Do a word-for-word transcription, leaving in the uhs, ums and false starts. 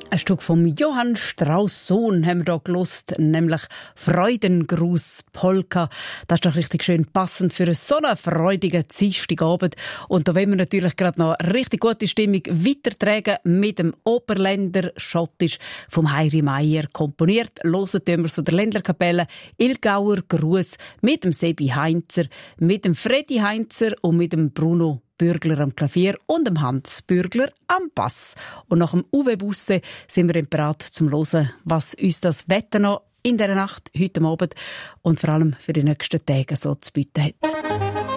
Ein Stück vom Johann Strauss Sohn haben wir hier gehört, nämlich Freudengruß Polka. Das ist doch richtig schön passend für einen so einen freudigen Dienstagabend. Und da wollen wir natürlich gerade noch richtig gute Stimmung weitertragen mit dem Oberländer Schottisch vom Heiri Meier komponiert. Hören tun wir so der Ländlerkapelle Ilgauer Gruß mit dem Sebi Heinzer, mit dem Freddy Heinzer und mit dem Bruno Bürgler am Klavier und dem Hans Bürgler am Bass. Und nach dem Uwe Busse sind wir bereit zum Hören, was uns das Wetter noch in dieser Nacht, heute Abend und vor allem für die nächsten Tage so zu bieten hat.